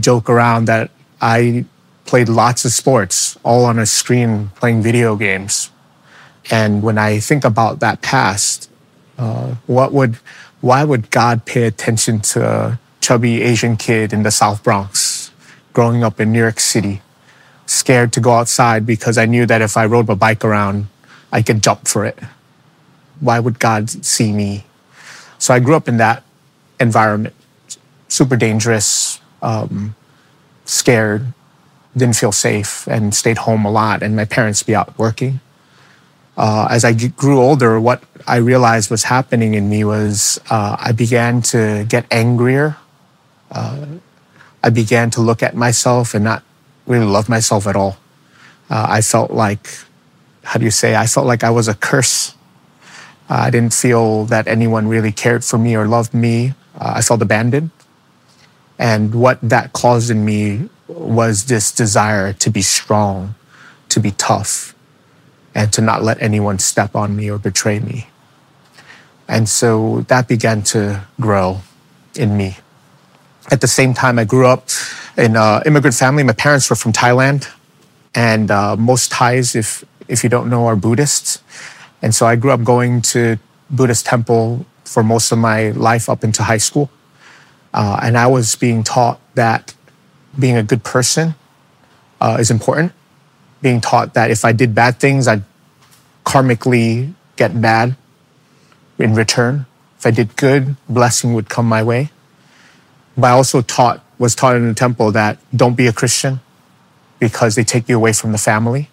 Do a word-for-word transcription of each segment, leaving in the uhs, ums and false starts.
joke around that I played lots of sports, all on a screen playing video games. And when I think about that past, uh, what would, why would God pay attention to a chubby Asian kid in the South Bronx, growing up in New York City, scared to go outside because I knew that if I rode my bike around, I could jump for it? Why would God see me? So I grew up in that environment, super dangerous, um, scared, didn't feel safe, and stayed home a lot. And my parents be out working. Uh, as I grew older, what I realized was happening in me was uh, I began to get angrier. Uh, I began to look at myself and not really love myself at all. Uh, I felt like, how do you say, I felt like I was a curse. Uh, I didn't feel that anyone really cared for me or loved me. Uh, I felt abandoned. And what that caused in me was this desire to be strong, to be tough, and to not let anyone step on me or betray me. And so that began to grow in me. At the same time, I grew up in an immigrant family. My parents were from Thailand, and uh, most Thais, if if you don't know, are Buddhists. And so I grew up going to Buddhist temple for most of my life up into high school. Uh, and I was being taught that being a good person uh, is important. Being taught that if I did bad things, I'd karmically get bad in return. If I did good, blessing would come my way. But I also taught, was taught in the temple that don't be a Christian because they take you away from the family.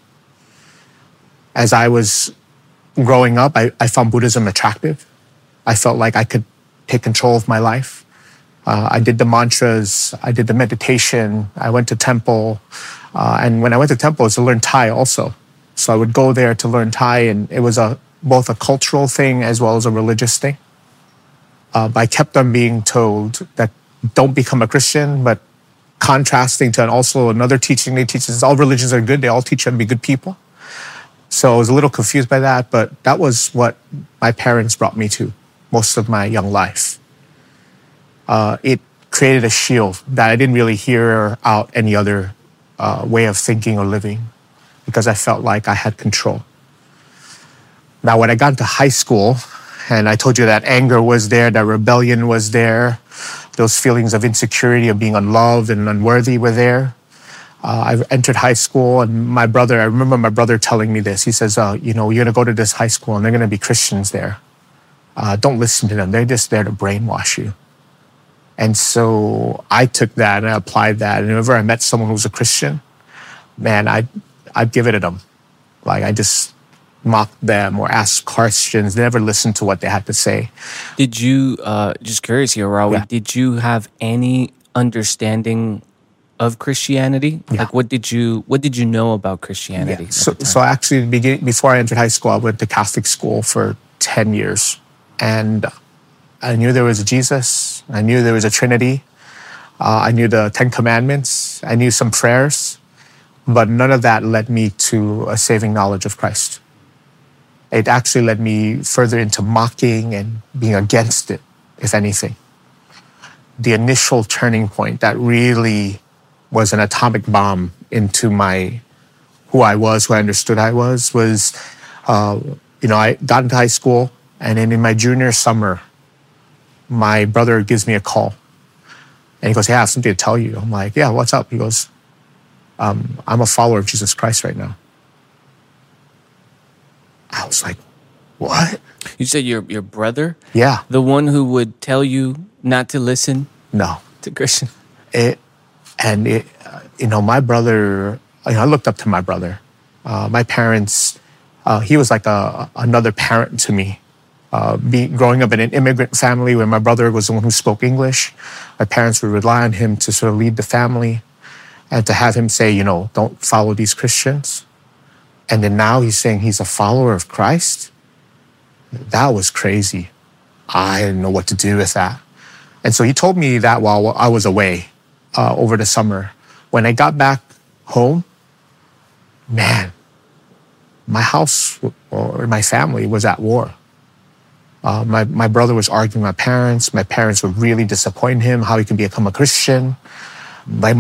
As I was growing up, I, I found Buddhism attractive. I felt like I could take control of my life. Uh, I did the mantras, I did the meditation, I went to temple. Uh, and when I went to temple, it was to learn Thai also. So I would go there to learn Thai, and it was a both a cultural thing as well as a religious thing. Uh, but I kept on being told that don't become a Christian, but contrasting to and also another teaching they teach is all religions are good, they all teach you to be good people. So I was a little confused by that, but that was what my parents brought me to most of my young life. Uh, it created a shield that I didn't really hear out any other uh, way of thinking or living because I felt like I had control. Now, when I got into high school, and I told you that anger was there, that rebellion was there, those feelings of insecurity, of being unloved and unworthy were there. Uh, I entered high school, and my brother, I remember my brother telling me this. He says, uh, you know, you're going to go to this high school, and they're going to be Christians there. Uh, don't listen to them. They're just there to brainwash you. And so I took that and I applied that. And whenever I met someone who was a Christian, man, I'd, I'd give it to them. Like, I just mocked them or asked questions, never listened to what they had to say. Did you, uh, just curious here, Rawi, Yeah. did you have any understanding of Christianity? Yeah. Like, what did you what did you know about Christianity? Yeah. at So, the time? so actually, begin, before I entered high school, I went to Catholic school for ten years. And I knew there was a Jesus. I knew there was a Trinity. Uh, I knew the Ten Commandments. I knew some prayers. But none of that led me to a saving knowledge of Christ. It actually led me further into mocking and being against it, if anything. The initial turning point that really was an atomic bomb into my, who I was, who I understood I was, was, uh, you know, I got into high school, and then in my junior summer, my brother gives me a call. And he goes, hey, I have something to tell you. I'm like, yeah, what's up? He goes, um, I'm a follower of Jesus Christ right now. I was like, what? You said your your brother? Yeah, The one who would tell you not to listen no. to Christian? It, and it, uh, you know, my brother, you know, I looked up to my brother. Uh, my parents, uh, he was like a, another parent to me. Uh, be, growing up in an immigrant family where my brother was the one who spoke English, my parents would rely on him to sort of lead the family, and to have him say, you know, don't follow these Christians. And then now he's saying he's a follower of Christ. That was crazy. I didn't know what to do with that. And so he told me that while I was away uh, over the summer. When I got back home, man, my house or my family was at war. Uh, my, my brother was arguing with my parents. My parents were really disappointing him, how he could become a Christian. My